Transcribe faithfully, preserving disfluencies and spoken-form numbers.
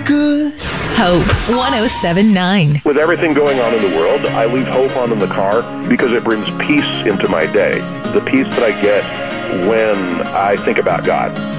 good. Hope one oh seven point nine. With everything going on in the world, I leave Hope on in the car because it brings peace into my day. The peace that I get when I think about God.